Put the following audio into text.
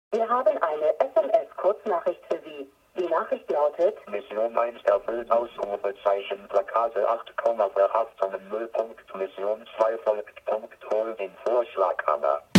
Wir haben eine SMS-Kurznachricht für Sie. Die Nachricht lautet: Mission 1 erfüllt, Ausrufezeichen, Plakate 8,8 Tonnen Müllpunkt, Mission 2 folgt, Punkt, hol den Vorschlaghammer.